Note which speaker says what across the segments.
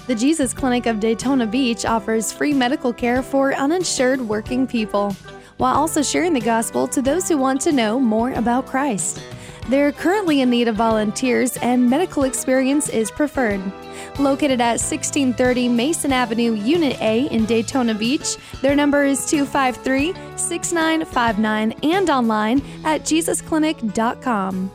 Speaker 1: The Jesus Clinic of Daytona Beach offers free medical care for uninsured working people, while also sharing the gospel to those who want to know more about Christ. They're currently in need of volunteers, and medical experience is preferred. Located at 1630 Mason Avenue, Unit A in Daytona Beach, their number is 253-6959 and online at jesusclinic.com.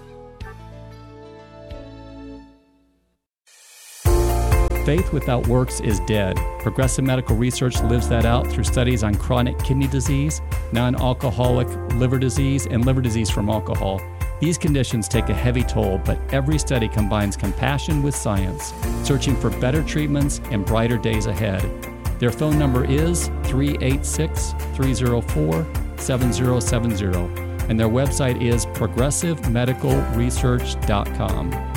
Speaker 2: Faith without works is dead. Progressive Medical Research lives that out through studies on chronic kidney disease, non-alcoholic liver disease, and liver disease from alcohol. These conditions take a heavy toll, but every study combines compassion with science, searching for better treatments and brighter days ahead. Their phone number is 386-304-7070, and their website is progressivemedicalresearch.com.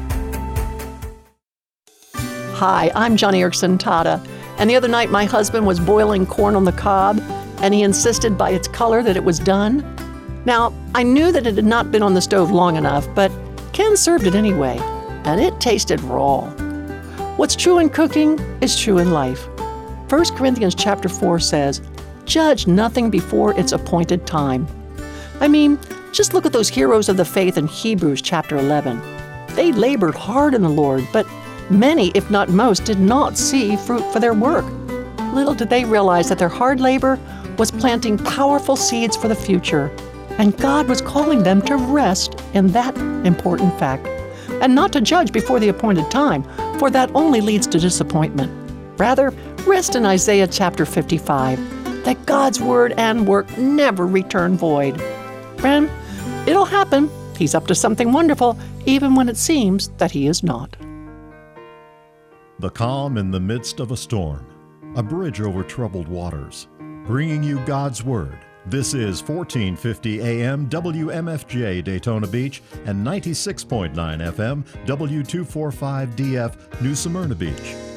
Speaker 3: Hi, I'm Johnny Erickson Tata, and the other night my husband was boiling corn on the cob, and he insisted by its color that it was done. Now, I knew that it had not been on the stove long enough, but Ken served it anyway, and it tasted raw. What's true in cooking is true in life. 1 Corinthians chapter 4 says, "Judge nothing before its appointed time." I mean, just look at those heroes of the faith in Hebrews chapter 11. They labored hard in the Lord, but many, if not most, did not see fruit for their work. Little did they realize that their hard labor was planting powerful seeds for the future, and God was calling them to rest in that important fact, and not to judge before the appointed time, for that only leads to disappointment. Rather, rest in Isaiah chapter 55, that God's word and work never return void. Friend, it'll happen. He's up to something wonderful, even when it seems that he is not.
Speaker 4: The calm in the midst of a storm, a bridge over troubled waters, bringing you God's Word. This is 1450 AM WMFJ Daytona Beach and 96.9 FM W245DF New Smyrna Beach.